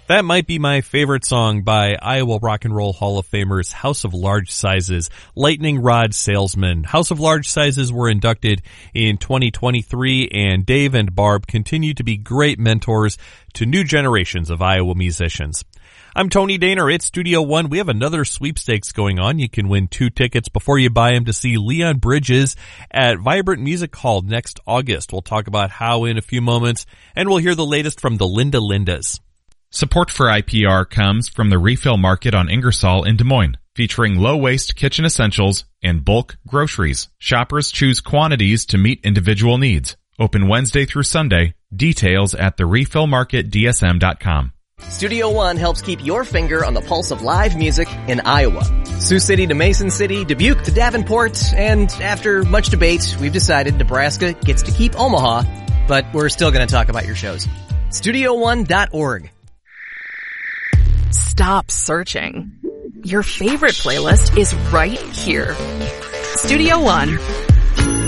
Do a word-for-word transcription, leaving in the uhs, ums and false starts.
That might be my favorite song by Iowa Rock and Roll Hall of Famers House of Large Sizes, Lightning Rod Salesman. House of Large Sizes were inducted in twenty twenty-three, and Dave and Barb continue to be great mentors to new generations of Iowa musicians. I'm Tony Daner. It's Studio One. We have another sweepstakes going on. You can win two tickets before you buy them to see Leon Bridges at Vibrant Music Hall next August. We'll talk about how in a few moments, and we'll hear the latest from the Linda Lindas. Support for I P R comes from the Refill Market on Ingersoll in Des Moines, featuring low-waste kitchen essentials and bulk groceries. Shoppers choose quantities to meet individual needs. Open Wednesday through Sunday. Details at the refill market d s m dot com. Studio One helps keep your finger on the pulse of live music in Iowa. Sioux City to Mason City, Dubuque to Davenport, and after much debate, we've decided Nebraska gets to keep Omaha, but we're still going to talk about your shows. studio one dot org. Stop searching. Your favorite playlist is right here. Studio One.